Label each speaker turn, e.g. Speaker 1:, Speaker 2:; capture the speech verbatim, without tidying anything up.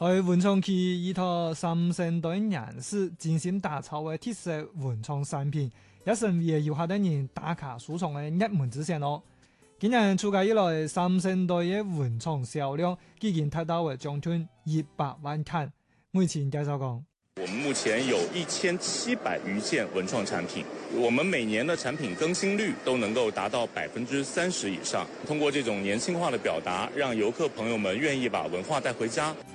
Speaker 1: 喺文創區依套三星堆人士精心打造嘅特色文創產品，也成為遊客等人打卡收藏嘅熱門之選咯。今年暑假以來，三星堆嘅文創銷量已經達到為將近一百萬件。目前介紹講，
Speaker 2: 我們目前有一千七百餘件文創產品，我們每年的產品更新率都能夠達到百分之三十以上。通過這種年輕化的表達，讓遊客朋友們願意把文化帶回家。